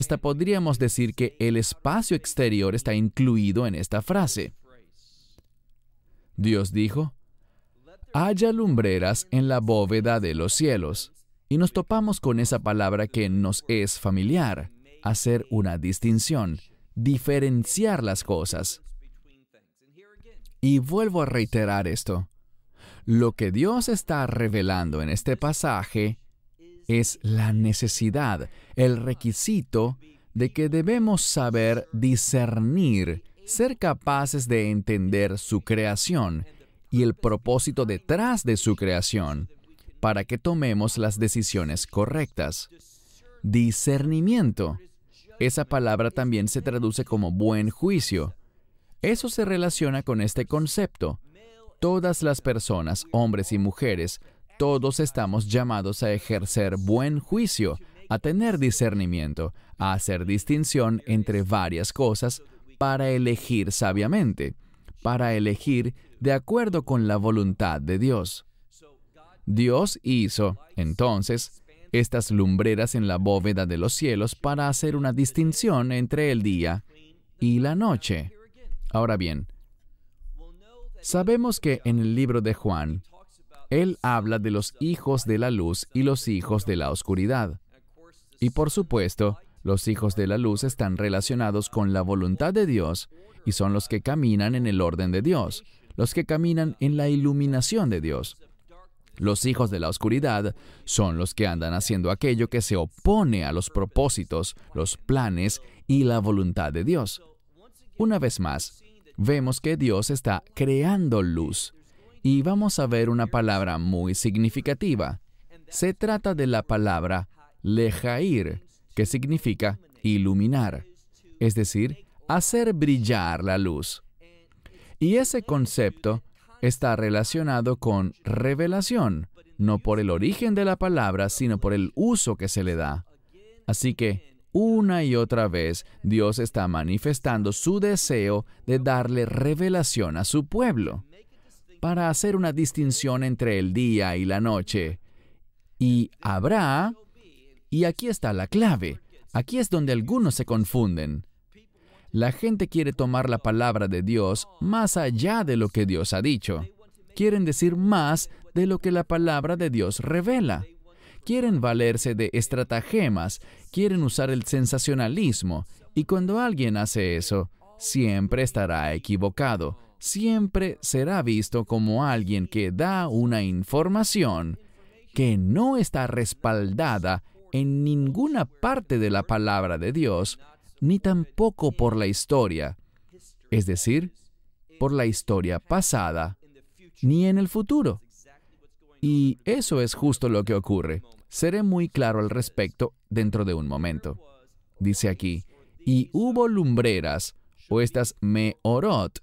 Hasta podríamos decir que el espacio exterior está incluido en esta frase. Dios dijo, haya lumbreras en la bóveda de los cielos. Y nos topamos con esa palabra que nos es familiar, hacer una distinción, diferenciar las cosas. Y vuelvo a reiterar esto. Lo que Dios está revelando en este pasaje es la necesidad, el requisito de que debemos saber discernir, ser capaces de entender su creación y el propósito detrás de su creación, para que tomemos las decisiones correctas. Discernimiento. Esa palabra también se traduce como buen juicio. Eso se relaciona con este concepto. Todas las personas, hombres y mujeres, todos estamos llamados a ejercer buen juicio, a tener discernimiento, a hacer distinción entre varias cosas para elegir sabiamente, para elegir de acuerdo con la voluntad de Dios. Dios hizo, entonces, estas lumbreras en la bóveda de los cielos para hacer una distinción entre el día y la noche. Ahora bien, sabemos que en el libro de Juan, él habla de los hijos de la luz y los hijos de la oscuridad. Y por supuesto, los hijos de la luz están relacionados con la voluntad de Dios y son los que caminan en el orden de Dios, los que caminan en la iluminación de Dios. Los hijos de la oscuridad son los que andan haciendo aquello que se opone a los propósitos, los planes y la voluntad de Dios. Una vez más, vemos que Dios está creando luz. Y vamos a ver una palabra muy significativa. Se trata de la palabra lejair, que significa iluminar, es decir, hacer brillar la luz. Y ese concepto está relacionado con revelación, no por el origen de la palabra, sino por el uso que se le da. Así que, una y otra vez, Dios está manifestando su deseo de darle revelación a su pueblo, para hacer una distinción entre el día y la noche. Y habrá, y aquí está la clave, aquí es donde algunos se confunden. La gente quiere tomar la palabra de Dios más allá de lo que Dios ha dicho. Quieren decir más de lo que la palabra de Dios revela. Quieren valerse de estratagemas, quieren usar el sensacionalismo, y cuando alguien hace eso, siempre estará equivocado, siempre será visto como alguien que da una información que no está respaldada en ninguna parte de la palabra de Dios, ni tampoco por la historia, es decir, por la historia pasada, ni en el futuro. Y eso es justo lo que ocurre. Seré muy claro al respecto dentro de un momento. Dice aquí, y hubo lumbreras, o estas meorot,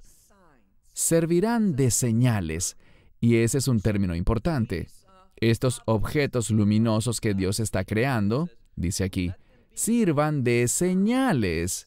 servirán de señales, y ese es un término importante. Estos objetos luminosos que Dios está creando, dice aquí, sirvan de señales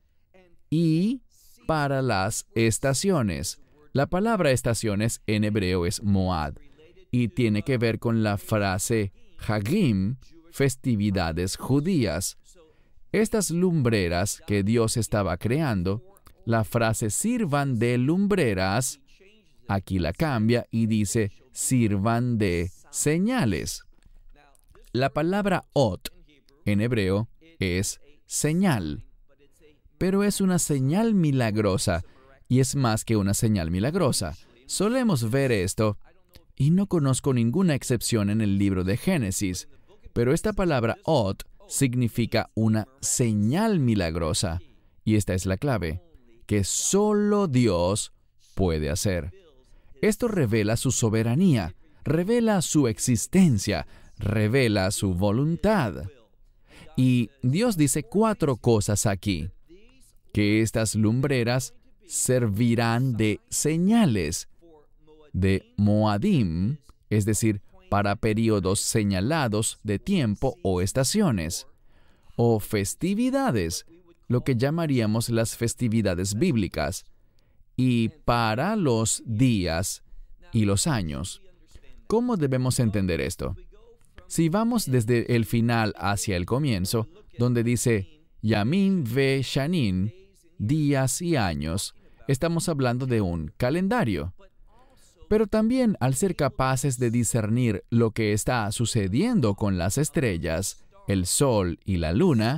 y para las estaciones. La palabra estaciones en hebreo es moad y tiene que ver con la frase Hagim, festividades judías. Estas lumbreras que Dios estaba creando, la frase sirvan de lumbreras, aquí la cambia y dice sirvan de señales. La palabra ot en hebreo es señal, pero es una señal milagrosa, y es más que una señal milagrosa. Solemos ver esto, y no conozco ninguna excepción en el libro de Génesis, pero esta palabra ot significa una señal milagrosa, y esta es la clave, que solo Dios puede hacer. Esto revela su soberanía, revela su existencia, revela su voluntad. Y Dios dice 4 cosas aquí, que estas lumbreras servirán de señales, de moadim, es decir, para periodos señalados de tiempo o estaciones, o festividades, lo que llamaríamos las festividades bíblicas, y para los días y los años. ¿Cómo debemos entender esto? Si vamos desde el final hacia el comienzo, donde dice, Yamin ve Shanin, días y años. Estamos hablando de un calendario. Pero también al ser capaces de discernir lo que está sucediendo con las estrellas, el sol y la luna,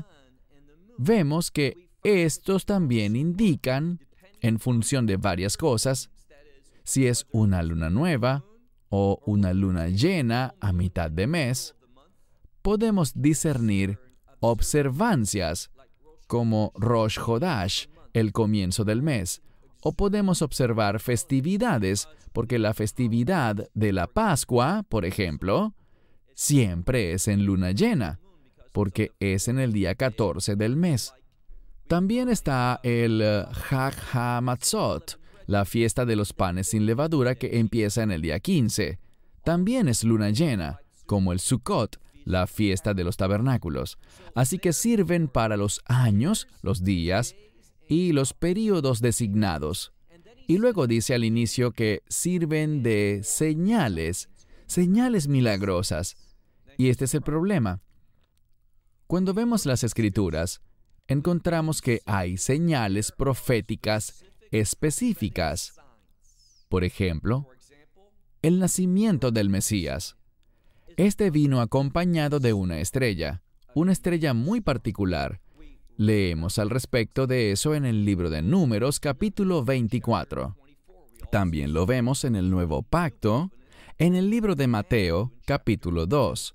vemos que estos también indican, en función de varias cosas, si es una luna nueva o una luna llena a mitad de mes. Podemos discernir observancias como Rosh Hodash, el comienzo del mes, o podemos observar festividades, porque la festividad de la Pascua, por ejemplo, siempre es en luna llena, porque es en el día 14 del mes. También está el Hag HaMatzot, la fiesta de los panes sin levadura que empieza en el día 15. También es luna llena, como el Sukkot, la fiesta de los tabernáculos. Así que sirven para los años, los días y los períodos designados. Y luego dice al inicio que sirven de señales, señales milagrosas. Y este es el problema. Cuando vemos las Escrituras, encontramos que hay señales proféticas específicas. Por ejemplo, el nacimiento del Mesías. Este vino acompañado de una estrella muy particular. Leemos al respecto de eso en el libro de Números, capítulo 24. También lo vemos en el Nuevo Pacto, en el libro de Mateo, capítulo 2.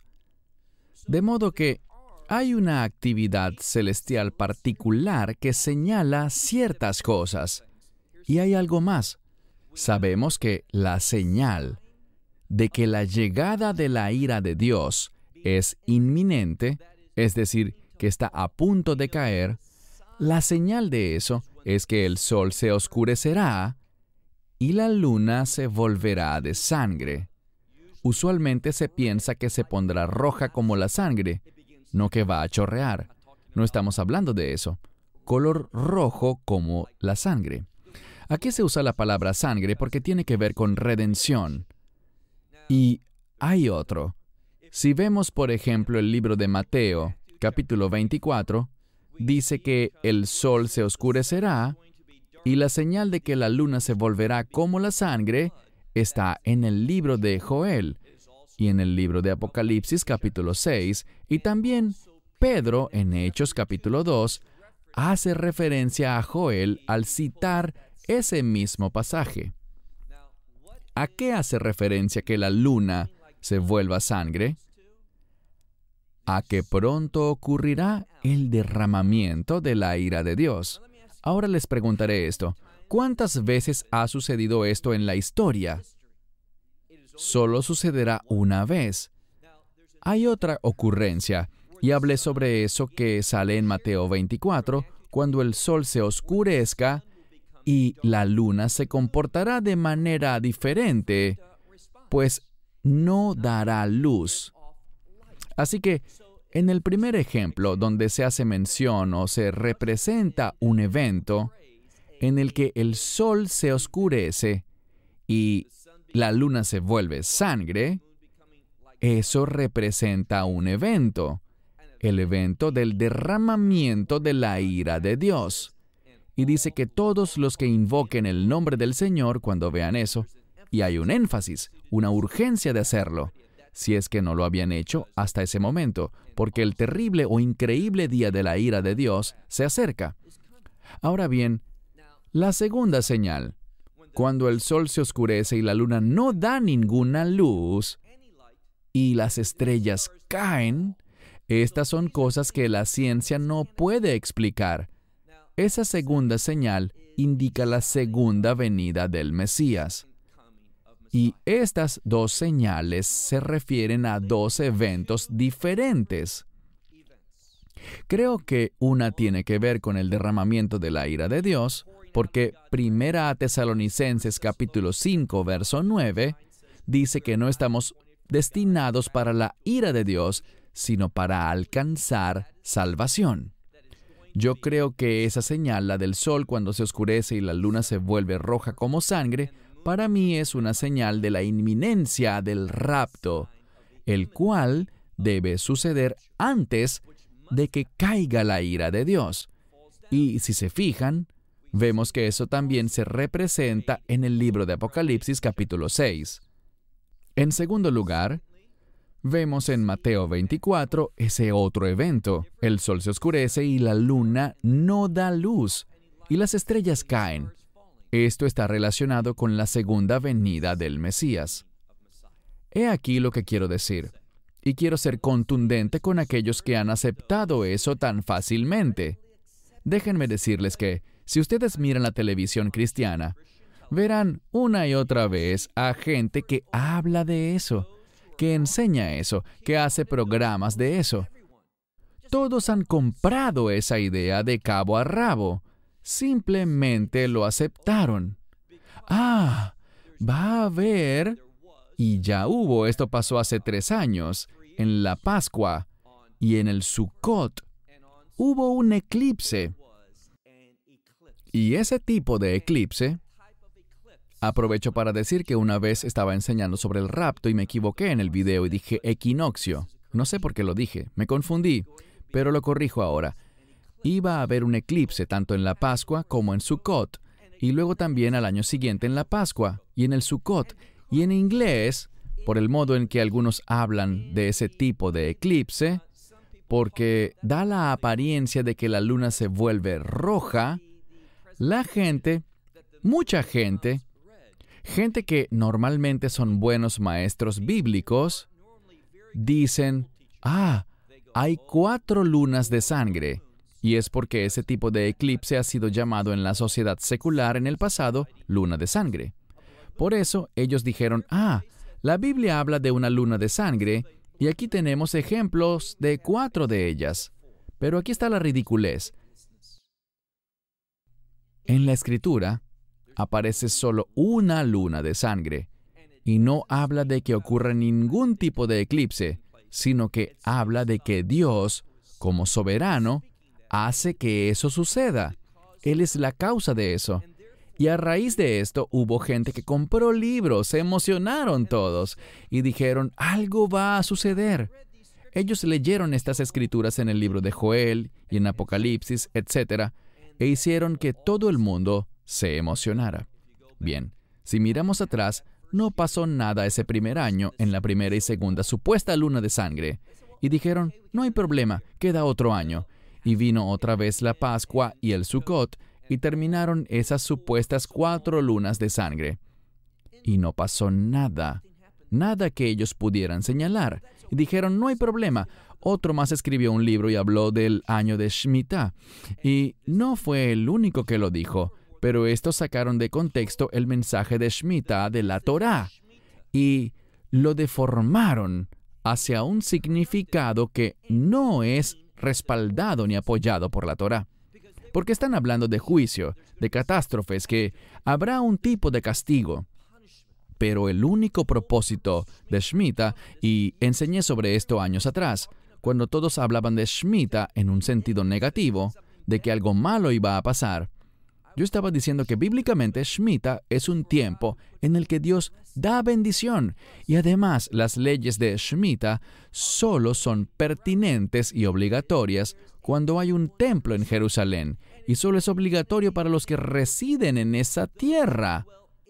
De modo que hay una actividad celestial particular que señala ciertas cosas. Y hay algo más. Sabemos que la señal de que la llegada de la ira de Dios es inminente, es decir, que está a punto de caer, la señal de eso es que el sol se oscurecerá y la luna se volverá de sangre. Usualmente se piensa que se pondrá roja como la sangre, no que va a chorrear. No estamos hablando de eso. Color rojo como la sangre. Aquí se usa la palabra sangre porque tiene que ver con redención. Y hay otro. Si vemos, por ejemplo, el libro de Mateo, capítulo 24, dice que el sol se oscurecerá y la señal de que la luna se volverá como la sangre está en el libro de Joel y en el libro de Apocalipsis, capítulo 6, y también Pedro, en Hechos, capítulo 2, hace referencia a Joel al citar ese mismo pasaje. ¿A qué hace referencia que la luna se vuelva sangre? A que pronto ocurrirá el derramamiento de la ira de Dios. Ahora les preguntaré esto. ¿Cuántas veces ha sucedido esto en la historia? Solo sucederá una vez. Hay otra ocurrencia, y hablé sobre eso que sale en Mateo 24, cuando el sol se oscurezca y la luna se comportará de manera diferente, pues no dará luz. Así que, en el primer ejemplo, donde se hace mención o se representa un evento en el que el sol se oscurece y la luna se vuelve sangre, eso representa un evento, el evento del derramamiento de la ira de Dios. Y dice que todos los que invoquen el nombre del Señor cuando vean eso, y hay un énfasis, una urgencia de hacerlo, si es que no lo habían hecho hasta ese momento, porque el terrible o increíble día de la ira de Dios se acerca. Ahora bien, la segunda señal, cuando el sol se oscurece y la luna no da ninguna luz, y las estrellas caen, estas son cosas que la ciencia no puede explicar. Esa segunda señal indica la segunda venida del Mesías. Y estas dos señales se refieren a dos eventos diferentes. Creo que una tiene que ver con el derramamiento de la ira de Dios, porque 1 Tesalonicenses capítulo 5, verso 9, dice que no estamos destinados para la ira de Dios, sino para alcanzar salvación. Yo creo que esa señal, la del sol cuando se oscurece y la luna se vuelve roja como sangre, para mí es una señal de la inminencia del rapto, el cual debe suceder antes de que caiga la ira de Dios. Y si se fijan, vemos que eso también se representa en el libro de Apocalipsis capítulo 6. En segundo lugar, vemos en Mateo 24 ese otro evento. El sol se oscurece y la luna no da luz, y las estrellas caen. Esto está relacionado con la segunda venida del Mesías. He aquí lo que quiero decir, y quiero ser contundente con aquellos que han aceptado eso tan fácilmente. Déjenme decirles que, si ustedes miran la televisión cristiana, verán una y otra vez a gente que habla de eso, que enseña eso, que hace programas de eso. Todos han comprado esa idea de cabo a rabo. Simplemente lo aceptaron. Va a haber, y ya hubo, esto pasó hace 3 años, en la Pascua y en el Sukkot, hubo un eclipse. Y ese tipo de eclipse, aprovecho para decir que una vez estaba enseñando sobre el rapto y me equivoqué en el video y dije equinoccio. No sé por qué lo dije, me confundí, pero lo corrijo ahora. Iba a haber un eclipse tanto en la Pascua como en Sukkot, y luego también al año siguiente en la Pascua y en el Sukkot. Y en inglés, por el modo en que algunos hablan de ese tipo de eclipse, porque da la apariencia de que la luna se vuelve roja, la gente, mucha gente que normalmente son buenos maestros bíblicos, dicen, hay 4 lunas de sangre, y es porque ese tipo de eclipse ha sido llamado en la sociedad secular en el pasado luna de sangre. Por eso ellos dijeron, la Biblia habla de una luna de sangre, y aquí tenemos ejemplos de 4 de ellas. Pero aquí está la ridiculez. En la Escritura aparece solo una luna de sangre, y no habla de que ocurra ningún tipo de eclipse, sino que habla de que Dios, como soberano, hace que eso suceda. Él es la causa de eso. Y a raíz de esto hubo gente que compró libros, se emocionaron todos y dijeron, algo va a suceder. Ellos leyeron estas escrituras en el libro de Joel y en Apocalipsis, etc., e hicieron que todo el mundo se emocionara. Bien, si miramos atrás, no pasó nada ese primer año en la primera y segunda supuesta luna de sangre. Y dijeron, no hay problema, queda otro año. Y vino otra vez la Pascua y el Sukkot, y terminaron esas supuestas 4 lunas de sangre. Y no pasó nada, nada que ellos pudieran señalar. Y dijeron, no hay problema. Otro más escribió un libro y habló del año de Shemitah. Y no fue el único que lo dijo, pero estos sacaron de contexto el mensaje de Shemitah de la Torá y lo deformaron hacia un significado que no es respaldado ni apoyado por la Torá. Porque están hablando de juicio, de catástrofes, que habrá un tipo de castigo. Pero el único propósito de Shemitah, y enseñé sobre esto años atrás, cuando todos hablaban de Shemitah en un sentido negativo, de que algo malo iba a pasar, yo estaba diciendo que bíblicamente Shemitah es un tiempo en el que Dios da bendición, y además las leyes de Shemitah solo son pertinentes y obligatorias cuando hay un templo en Jerusalén, y solo es obligatorio para los que residen en esa tierra,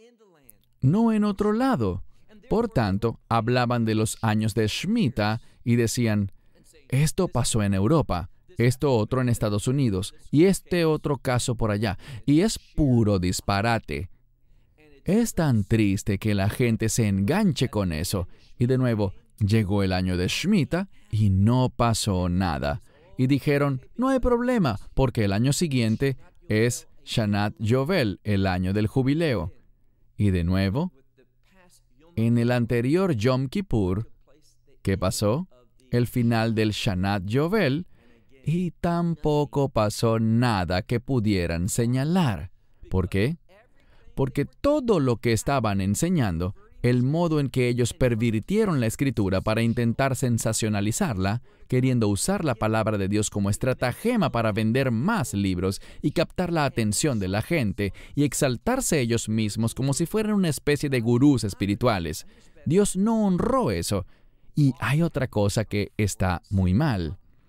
no en otro lado. Por tanto, hablaban de los años de Shemitah y decían, esto pasó en Europa, esto otro en Estados Unidos, y este otro caso por allá, y es puro disparate. Es tan triste que la gente se enganche con eso, y de nuevo, llegó el año de Shemitah y no pasó nada. Y dijeron, no hay problema, porque el año siguiente es Shanat Yovel, el año del jubileo. Y de nuevo, en el anterior Yom Kippur, ¿qué pasó? El final del Shanat Yovel, y tampoco pasó nada que pudieran señalar. ¿Por qué? Porque todo lo que estaban enseñando, el modo en que ellos pervirtieron la Escritura para intentar sensacionalizarla, queriendo usar la palabra de Dios como estratagema para vender más libros y captar la atención de la gente y exaltarse ellos mismos como si fueran una especie de gurús espirituales. Dios no honró eso. Y hay otra cosa que está muy mal.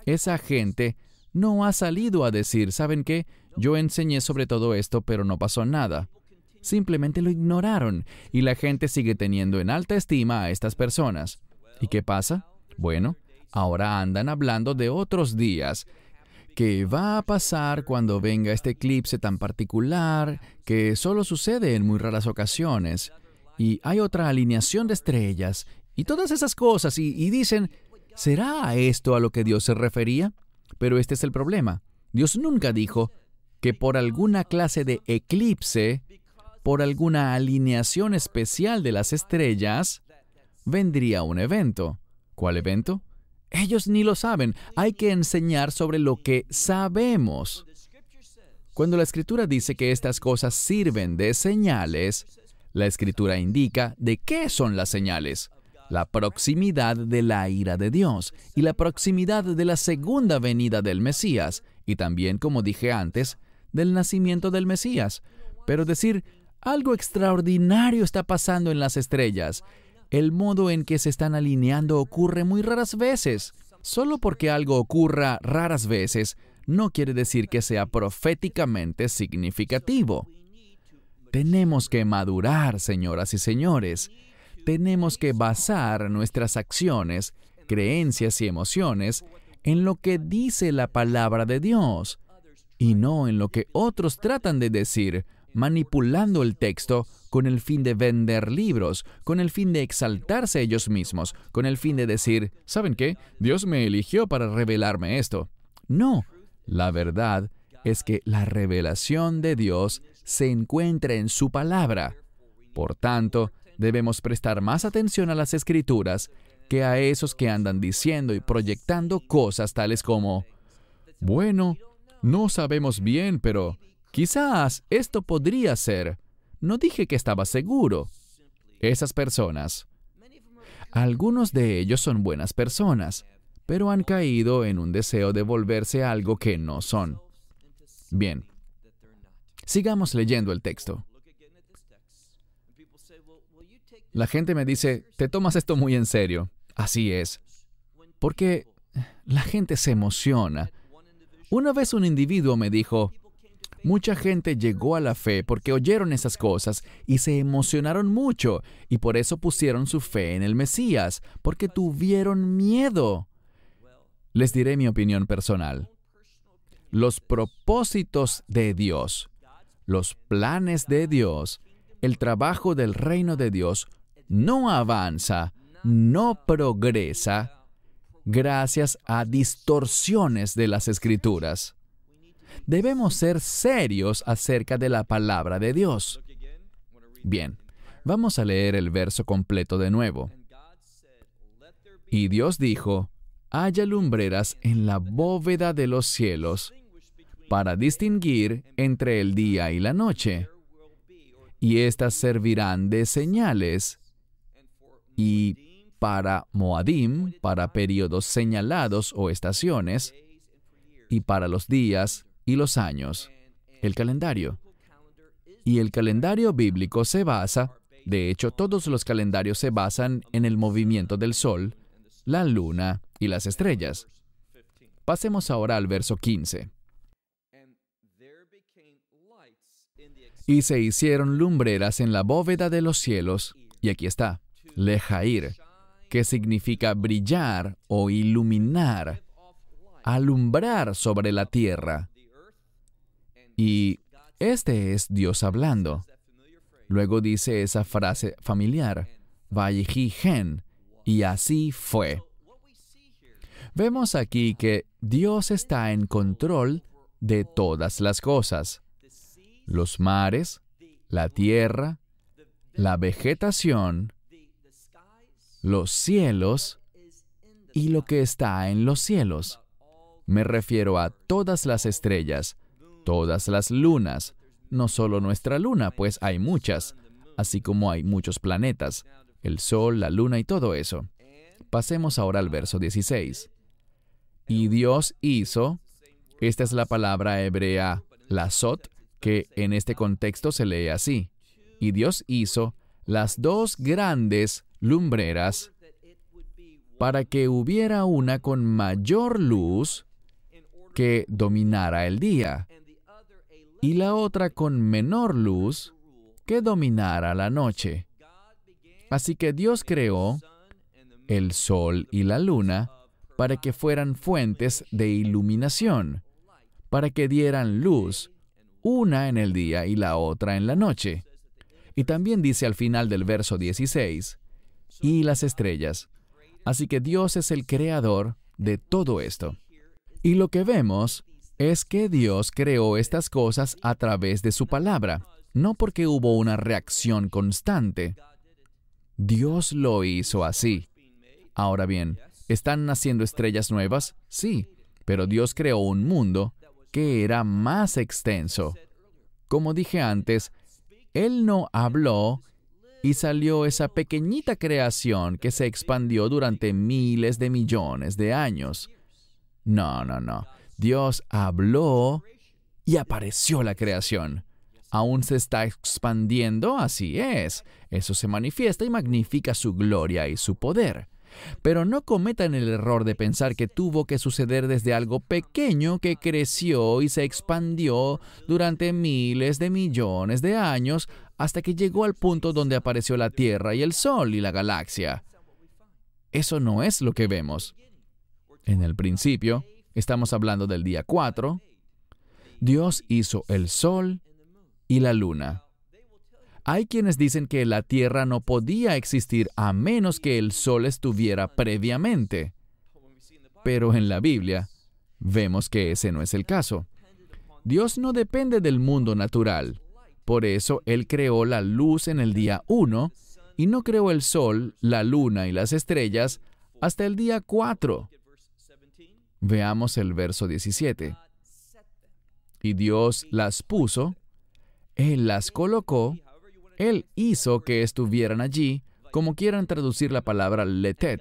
esa gente no ha salido a decir, ¿saben qué? Yo enseñé sobre todo esto, pero no pasó nada. Simplemente lo ignoraron y la gente sigue teniendo en alta estima a estas personas. ¿Y qué pasa? Bueno, ahora andan hablando de otros días. ¿Qué va a pasar cuando venga este eclipse tan particular que solo sucede en muy raras ocasiones? Y hay otra alineación de estrellas y todas esas cosas y dicen, ¿será a esto a lo que Dios se refería? Pero este es el problema. Dios nunca dijo que por alguna clase de eclipse, por alguna alineación especial de las estrellas, vendría un evento. ¿Cuál evento? Ellos ni lo saben. Hay que enseñar sobre lo que sabemos. Cuando la Escritura dice que estas cosas sirven de señales, la Escritura indica de qué son las señales. La proximidad de la ira de Dios y la proximidad de la segunda venida del Mesías y también, como dije antes, del nacimiento del Mesías. Pero decir, algo extraordinario está pasando en las estrellas. El modo en que se están alineando ocurre muy raras veces. Solo porque algo ocurra raras veces, no quiere decir que sea proféticamente significativo. Tenemos que madurar, señoras y señores. Tenemos que basar nuestras acciones, creencias y emociones en lo que dice la palabra de Dios y no en lo que otros tratan de decir, manipulando el texto con el fin de vender libros, con el fin de exaltarse ellos mismos, con el fin de decir, ¿saben qué? Dios me eligió para revelarme esto. No, la verdad es que la revelación de Dios se encuentra en su palabra. Por tanto, debemos prestar más atención a las Escrituras que a esos que andan diciendo y proyectando cosas tales como, bueno, no sabemos bien, pero quizás esto podría ser. No dije que estaba seguro. Esas personas, algunos de ellos son buenas personas, pero han caído en un deseo de volverse algo que no son. Bien, sigamos leyendo el texto. La gente me dice, te tomas esto muy en serio. Así es. Porque la gente se emociona. Una vez un individuo me dijo, mucha gente llegó a la fe porque oyeron esas cosas y se emocionaron mucho y por eso pusieron su fe en el Mesías, porque tuvieron miedo. Les diré mi opinión personal. Los propósitos de Dios, los planes de Dios, el trabajo del reino de Dios no avanza, no progresa gracias a distorsiones de las Escrituras. Debemos ser serios acerca de la palabra de Dios. Bien, vamos a leer el verso completo de nuevo. Y Dios dijo, haya lumbreras en la bóveda de los cielos para distinguir entre el día y la noche. Y éstas servirán de señales y para Moadim, para periodos señalados o estaciones, y para los días y los años, el calendario. Y el calendario bíblico se basa, de hecho todos los calendarios se basan en el movimiento del sol, la luna y las estrellas. Pasemos ahora al verso 15. Y se hicieron lumbreras en la bóveda de los cielos, y aquí está, lejair, que significa brillar o iluminar, alumbrar sobre la tierra. Y este es Dios hablando. Luego dice esa frase familiar, Vayihi gen, y así fue. Vemos aquí que Dios está en control de todas las cosas. Los mares, la tierra, la vegetación, los cielos y lo que está en los cielos. Me refiero a todas las estrellas, todas las lunas, no solo nuestra luna, pues hay muchas, así como hay muchos planetas, el sol, la luna y todo eso. Pasemos ahora al verso 16. Y Dios hizo, esta es la palabra hebrea lasot, que en este contexto se lee así. Y Dios hizo las dos grandes lumbreras para que hubiera una con mayor luz que dominara el día, y la otra con menor luz que dominara la noche. Así que Dios creó el sol y la luna para que fueran fuentes de iluminación, para que dieran luz, una en el día y la otra en la noche. Y también dice al final del verso 16, y las estrellas. Así que Dios es el creador de todo esto. Y lo que vemos es que Dios creó estas cosas a través de su palabra, no porque hubo una reacción constante. Dios lo hizo así. Ahora bien, ¿están naciendo estrellas nuevas? Sí, pero Dios creó un mundo que era más extenso. Como dije antes, Él no habló y salió esa pequeñita creación que se expandió durante miles de millones de años. No. Dios habló y apareció la creación. ¿Aún se está expandiendo? Así es. Eso se manifiesta y magnifica su gloria y su poder. Pero no cometan el error de pensar que tuvo que suceder desde algo pequeño que creció y se expandió durante miles de millones de años hasta que llegó al punto donde apareció la Tierra y el Sol y la galaxia. Eso no es lo que vemos. En el principio, estamos hablando del día 4, Dios hizo el Sol y la Luna. Hay quienes dicen que la Tierra no podía existir a menos que el Sol estuviera previamente. Pero en la Biblia, vemos que ese no es el caso. Dios no depende del mundo natural. Por eso, Él creó la luz en el día 1 y no creó el Sol, la Luna y las estrellas hasta el día 4. Veamos el verso 17. Y Dios las puso, Él las colocó, Él hizo que estuvieran allí, como quieran traducir la palabra letet.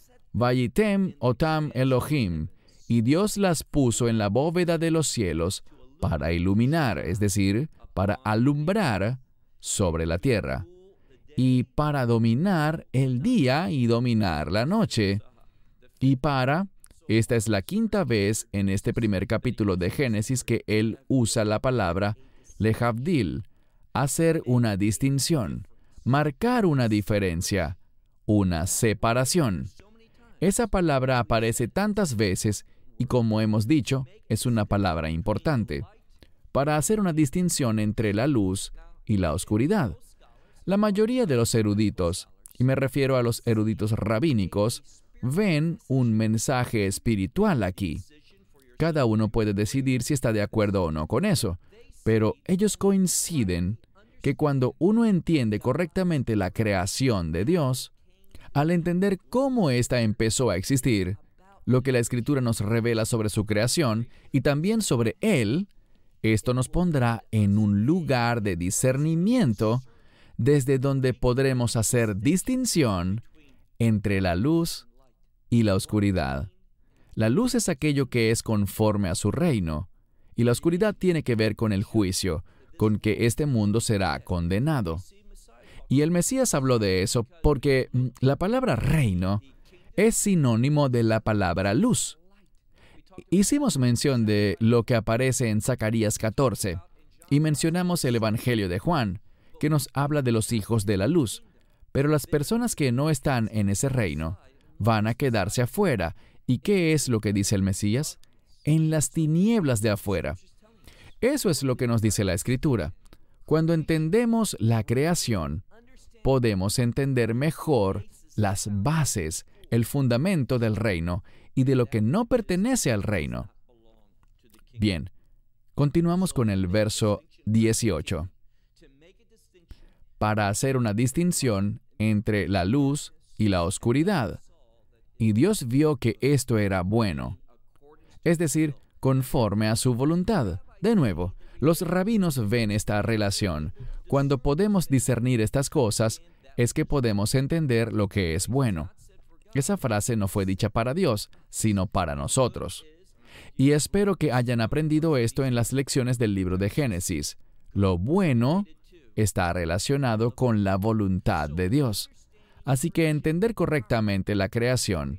Vayitem otam Elohim. Y Dios las puso en la bóveda de los cielos para iluminar, es decir, para alumbrar sobre la tierra, y para dominar el día y dominar la noche, y esta es la quinta vez en este primer capítulo de Génesis que Él usa la palabra lehavdil, hacer una distinción, marcar una diferencia, una separación. Esa palabra aparece tantas veces y, como hemos dicho, es una palabra importante, para hacer una distinción entre la luz y la oscuridad. La mayoría de los eruditos, y me refiero a los eruditos rabínicos, ven un mensaje espiritual aquí. Cada uno puede decidir si está de acuerdo o no con eso, pero ellos coinciden que cuando uno entiende correctamente la creación de Dios, al entender cómo ésta empezó a existir, lo que la Escritura nos revela sobre su creación y también sobre Él, esto nos pondrá en un lugar de discernimiento desde donde podremos hacer distinción entre la luz y la oscuridad. La luz es aquello que es conforme a su reino, y la oscuridad tiene que ver con el juicio, con que este mundo será condenado. Y el Mesías habló de eso porque la palabra reino es sinónimo de la palabra luz. Hicimos mención de lo que aparece en Zacarías 14 y mencionamos el Evangelio de Juan, que nos habla de los hijos de la luz, pero las personas que no están en ese reino van a quedarse afuera. ¿Y qué es lo que dice el Mesías? En las tinieblas de afuera. Eso es lo que nos dice la Escritura. Cuando entendemos la creación, podemos entender mejor las bases, el fundamento del reino y de lo que no pertenece al reino. Bien, continuamos con el verso 18. Para hacer una distinción entre la luz y la oscuridad. Y Dios vio que esto era bueno, es decir, conforme a su voluntad. De nuevo, los rabinos ven esta relación. Cuando podemos discernir estas cosas, es que podemos entender lo que es bueno. Esa frase no fue dicha para Dios, sino para nosotros. Y espero que hayan aprendido esto en las lecciones del libro de Génesis. Lo bueno está relacionado con la voluntad de Dios. Así que entender correctamente la creación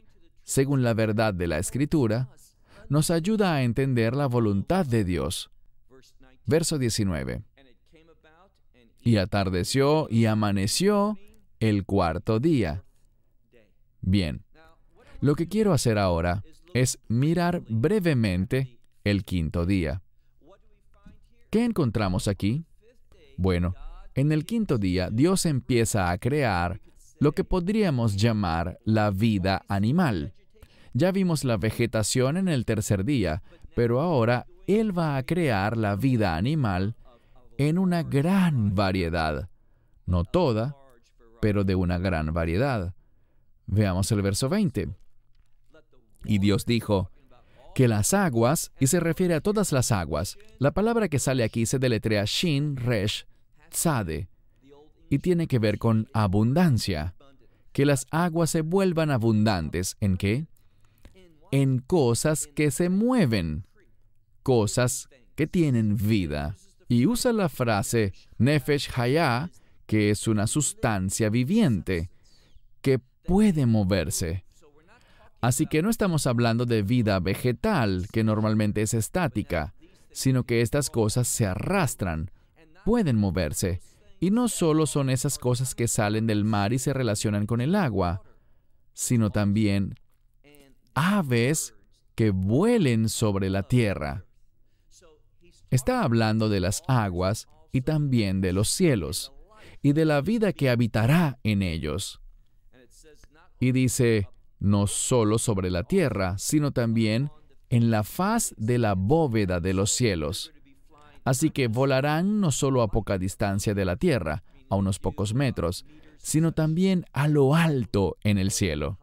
según la verdad de la Escritura, nos ayuda a entender la voluntad de Dios. Verso 19. Y atardeció y amaneció el cuarto día. Bien, lo que quiero hacer ahora es mirar brevemente el quinto día. ¿Qué encontramos aquí? Bueno, en el quinto día, Dios empieza a crear lo que podríamos llamar la vida animal. Ya vimos la vegetación en el tercer día, pero ahora Él va a crear la vida animal en una gran variedad. No toda, pero de una gran variedad. Veamos el verso 20. Y Dios dijo que las aguas, y se refiere a todas las aguas, la palabra que sale aquí se deletrea Shin, Resh, Tzade, y tiene que ver con abundancia. Que las aguas se vuelvan abundantes. ¿En qué? En cosas que se mueven, cosas que tienen vida. Y usa la frase Nefesh Hayah, que es una sustancia viviente, que puede moverse. Así que no estamos hablando de vida vegetal, que normalmente es estática, sino que estas cosas se arrastran, pueden moverse. Y no solo son esas cosas que salen del mar y se relacionan con el agua, sino también aves que vuelen sobre la tierra. Está hablando de las aguas y también de los cielos, y de la vida que habitará en ellos. Y dice, no solo sobre la tierra, sino también en la faz de la bóveda de los cielos. Así que volarán no solo a poca distancia de la tierra, a unos pocos metros, sino también a lo alto en el cielo.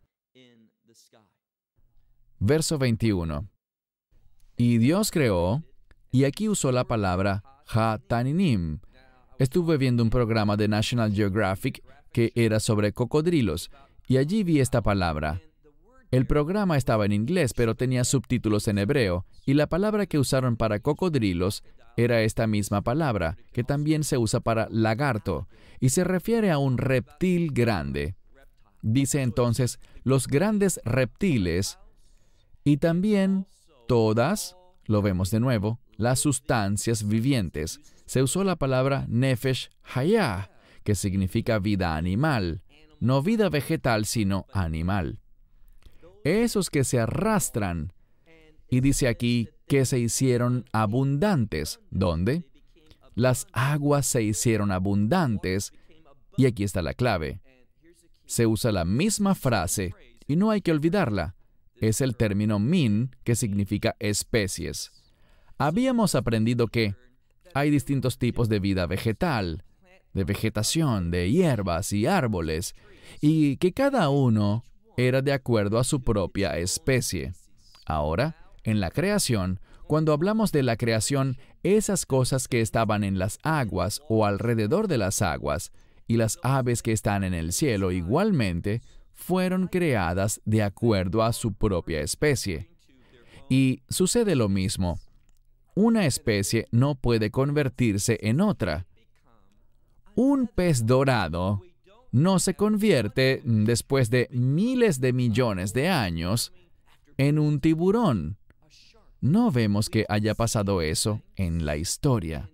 Verso 21. Y Dios creó, y aquí usó la palabra Ha-Taninim. Estuve viendo un programa de National Geographic que era sobre cocodrilos, y allí vi esta palabra. El programa estaba en inglés, pero tenía subtítulos en hebreo, y la palabra que usaron para cocodrilos era esta misma palabra, que también se usa para lagarto, y se refiere a un reptil grande. Dice entonces, los grandes reptiles, y también todas, lo vemos de nuevo, las sustancias vivientes. Se usó la palabra Nefesh Hayah, que significa vida animal, no vida vegetal, sino animal. Esos que se arrastran, y dice aquí que se hicieron abundantes. ¿Dónde? Las aguas se hicieron abundantes, y aquí está la clave. Se usa la misma frase, y no hay que olvidarla. Es el término min, que significa especies. Habíamos aprendido que hay distintos tipos de vida vegetal, de vegetación, de hierbas y árboles, y que cada uno era de acuerdo a su propia especie. Ahora, en la creación, cuando hablamos de la creación, esas cosas que estaban en las aguas o alrededor de las aguas, y las aves que están en el cielo igualmente, fueron creadas de acuerdo a su propia especie. Y sucede lo mismo. Una especie no puede convertirse en otra. Un pez dorado no se convierte, después de miles de millones de años, en un tiburón. No vemos que haya pasado eso en la historia.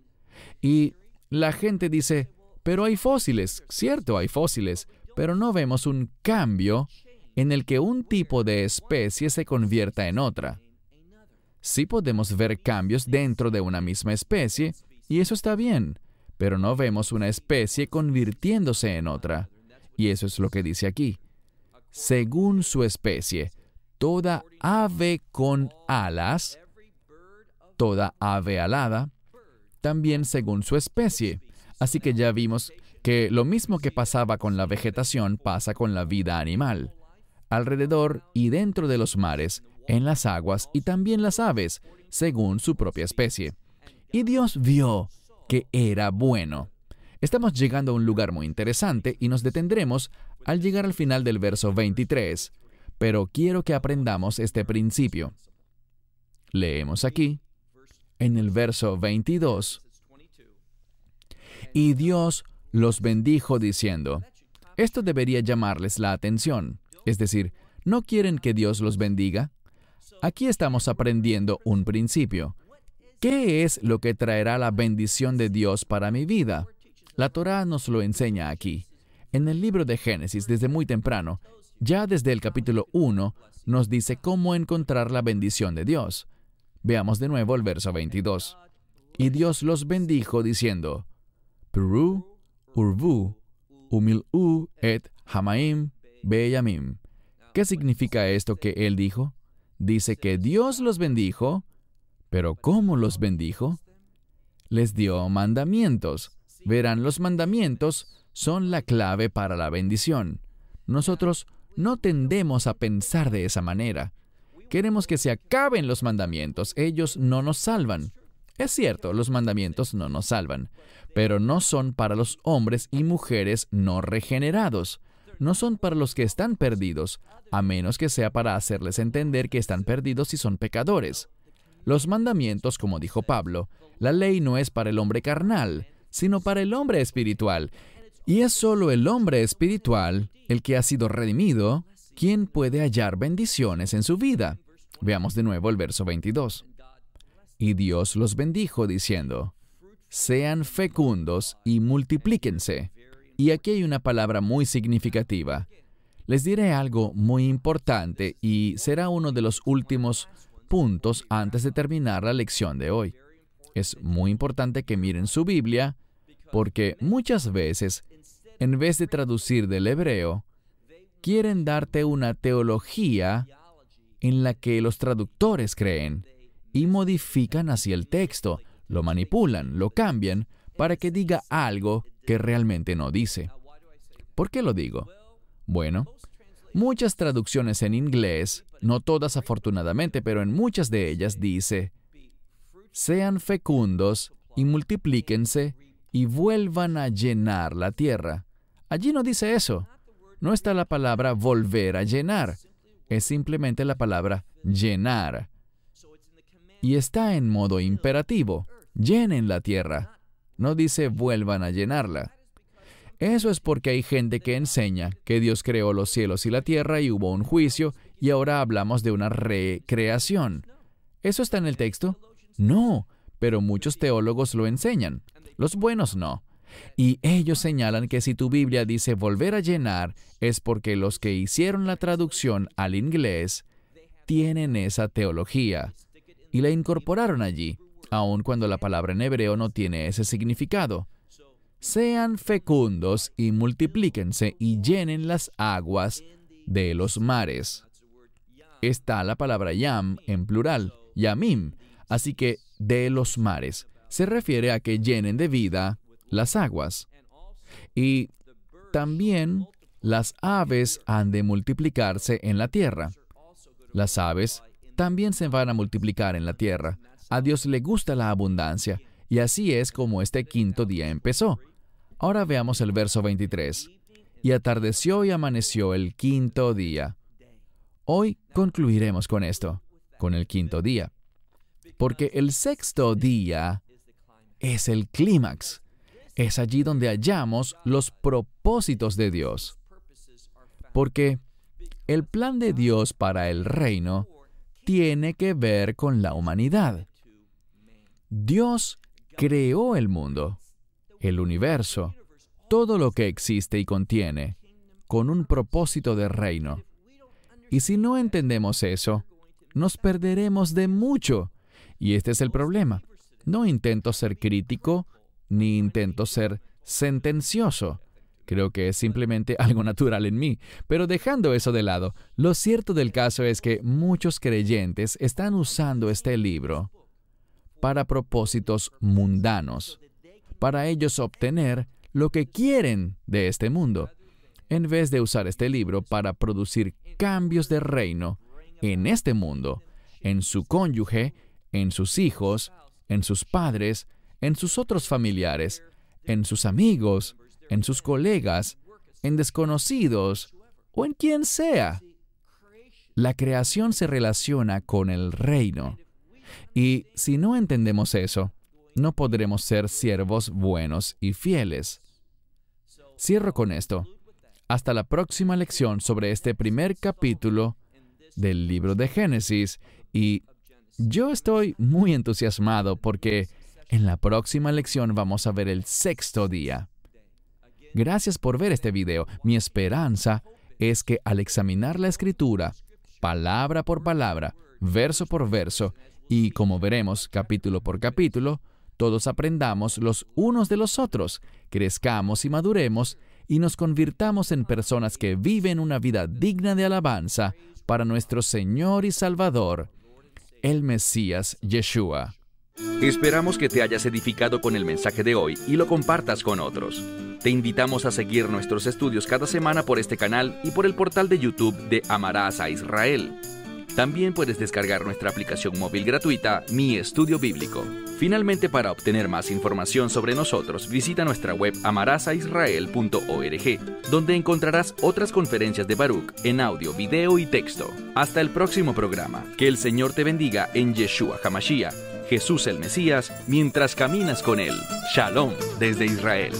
Y la gente dice, pero hay fósiles. Cierto, hay fósiles, pero no vemos un cambio en el que un tipo de especie se convierta en otra. Sí podemos ver cambios dentro de una misma especie, y eso está bien, pero no vemos una especie convirtiéndose en otra. Y eso es lo que dice aquí. Según su especie, toda ave con alas, toda ave alada, también según su especie. Así que ya vimos que lo mismo que pasaba con la vegetación pasa con la vida animal. Alrededor y dentro de los mares, en las aguas y también las aves, según su propia especie. Y Dios vio que era bueno. Estamos llegando a un lugar muy interesante y nos detendremos al llegar al final del verso 23, pero quiero que aprendamos este principio. Leemos aquí, en el verso 22, y Dios los bendijo diciendo, esto debería llamarles la atención, es decir, ¿No quieren que Dios los bendiga? Aquí estamos aprendiendo un principio. ¿Qué es lo que traerá la bendición de Dios para mi vida? La Torá nos lo enseña aquí. En el libro de Génesis, desde muy temprano, ya desde el capítulo 1, nos dice cómo encontrar la bendición de Dios. Veamos de nuevo el verso 22. Y Dios los bendijo diciendo, Perú, Urvu, Umil'u et Hamaim Beyamim. ¿Qué significa esto que él dijo? Dice que Dios los bendijo, pero ¿cómo los bendijo? Les dio mandamientos. Verán, los mandamientos son la clave para la bendición. Nosotros no tendemos a pensar de esa manera. Queremos que se acaben los mandamientos. Ellos no nos salvan. Es cierto, los mandamientos no nos salvan, pero no son para los hombres y mujeres no regenerados. No son para los que están perdidos, a menos que sea para hacerles entender que están perdidos y son pecadores. Los mandamientos, como dijo Pablo, la ley no es para el hombre carnal, sino para el hombre espiritual. Y es solo el hombre espiritual, el que ha sido redimido, quien puede hallar bendiciones en su vida. Veamos de nuevo el verso 22. Y Dios los bendijo diciendo, sean fecundos y multiplíquense. Y aquí hay una palabra muy significativa. Les diré algo muy importante y será uno de los últimos puntos antes de terminar la lección de hoy. Es muy importante que miren su Biblia, porque muchas veces, en vez de traducir del hebreo, quieren darte una teología en la que los traductores creen y modifican así el texto, lo manipulan, lo cambian para que diga algo que realmente no dice. ¿Por qué lo digo? Bueno, muchas traducciones en inglés, no todas afortunadamente, pero en muchas de ellas dice, sean fecundos y multiplíquense y vuelvan a llenar la tierra. Allí no dice eso. No está la palabra volver a llenar. Es simplemente la palabra llenar. Y está en modo imperativo. Llenen la tierra. No dice vuelvan a llenarla. Eso es porque hay gente que enseña que Dios creó los cielos y la tierra y hubo un juicio y ahora hablamos de una recreación. ¿Eso está en el texto? No, pero muchos teólogos lo enseñan. Los buenos no. Y ellos señalan que si tu Biblia dice volver a llenar, es porque los que hicieron la traducción al inglés tienen esa teología y la incorporaron allí, aun cuando la palabra en hebreo no tiene ese significado. Sean fecundos y multiplíquense y llenen las aguas de los mares. Está la palabra yam en plural, yamim, así que de los mares. Se refiere a que llenen de vida las aguas. Y también las aves han de multiplicarse en la tierra. Las aves también se van a multiplicar en la tierra. A Dios le gusta la abundancia, y así es como este quinto día empezó. Ahora veamos el verso 23. Y atardeció y amaneció el quinto día. Hoy concluiremos con esto, con el quinto día. Porque el sexto día es el clímax. Es allí donde hallamos los propósitos de Dios. Porque el plan de Dios para el reino tiene que ver con la humanidad. Dios creó el mundo, el universo, todo lo que existe y contiene, con un propósito de reino. Y si no entendemos eso, nos perderemos de mucho. Y este es el problema. No intento ser crítico, ni intento ser sentencioso. Creo que es simplemente algo natural en mí. Pero dejando eso de lado, lo cierto del caso es que muchos creyentes están usando este libro para propósitos mundanos, para ellos obtener lo que quieren de este mundo, en vez de usar este libro para producir cambios de reino en este mundo, en su cónyuge, en sus hijos, en sus padres, en sus otros familiares, en sus amigos, en sus colegas, en desconocidos o en quien sea. La creación se relaciona con el reino. Y si no entendemos eso, no podremos ser siervos buenos y fieles. Cierro con esto. hasta la próxima lección sobre este primer capítulo del libro de Génesis. Y yo estoy muy entusiasmado porque en la próxima lección vamos a ver el 6º día. Gracias por ver este video. Mi esperanza es que al examinar la Escritura, palabra por palabra, verso por verso, y como veremos capítulo por capítulo, todos aprendamos los unos de los otros, crezcamos y maduremos, y nos convirtamos en personas que viven una vida digna de alabanza para nuestro Señor y Salvador, el Mesías Yeshua. Esperamos que te hayas edificado con el mensaje de hoy y lo compartas con otros. Te invitamos a seguir nuestros estudios cada semana por este canal y por el portal de YouTube de Amarás a Israel. También puedes descargar nuestra aplicación móvil gratuita, Mi Estudio Bíblico. Finalmente, para obtener más información sobre nosotros, visita nuestra web amarasaisrael.org, donde encontrarás otras conferencias de Baruch en audio, video y texto. Hasta el próximo programa. Que el Señor te bendiga en Yeshua HaMashiach, Jesús el Mesías, mientras caminas con Él. Shalom desde Israel.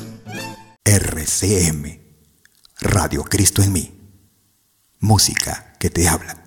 RCM, Radio Cristo en mí. Música que te habla.